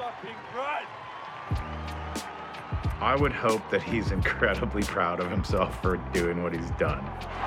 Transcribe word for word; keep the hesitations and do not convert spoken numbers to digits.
fucking run! I would hope that he's incredibly proud of himself for doing what he's done.